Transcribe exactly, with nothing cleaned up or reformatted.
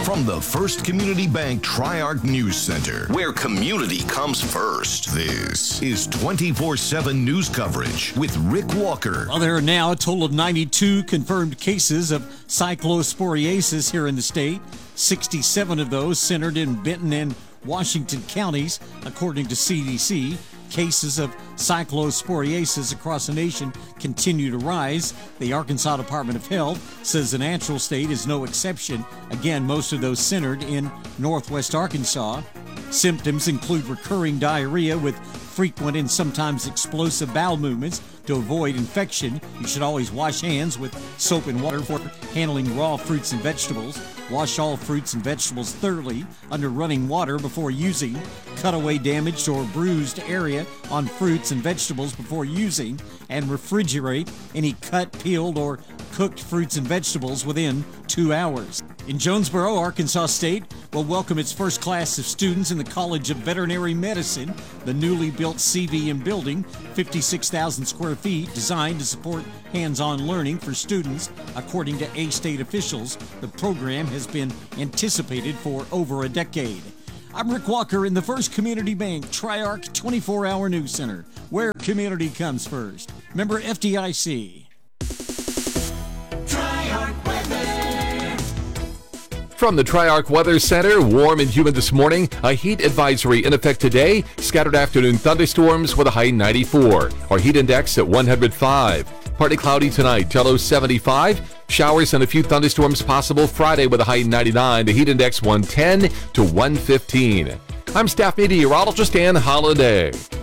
From the First Community Bank Tri-Arc News Center, where community comes first, this is twenty-four seven news coverage with Rick Walker. Well, there are now a total of ninety-two confirmed cases of cyclosporiasis here in the state. sixty-seven of those centered in Benton and Washington counties, according to C D C. Cases of cyclosporiasis across the nation continue to rise. The Arkansas Department of Health says the natural state is no exception. Again, most of those centered in northwest Arkansas. Symptoms include recurring diarrhea with frequent and sometimes explosive bowel movements. To avoid infection, you should always wash hands with soap and water for handling raw fruits and vegetables. Wash all fruits and vegetables thoroughly under running water before using. Cut away damaged or bruised area on fruits and vegetables before using. And refrigerate any cut, peeled, or cooked fruits and vegetables within two hours. In Jonesboro, Arkansas State will welcome its first class of students in the College of Veterinary Medicine. The newly built C V M building, fifty-six thousand square feet, designed to support hands-on learning for students. According to A-State officials, the program has been anticipated for over a decade. I'm Rick Walker in the First Community Bank Tri-Arc twenty-four hour News Center, where community comes first. Member F D I C. From the Tri-Arc Weather Center, warm and humid this morning. A heat advisory in effect today. Scattered afternoon thunderstorms with a high ninety-four. Our heat index at one hundred five. Partly cloudy tonight, low seventy-five. Showers and a few thunderstorms possible Friday with a high ninety-nine. The heat index one ten to one fifteen. I'm staff meteorologist Ann Holiday.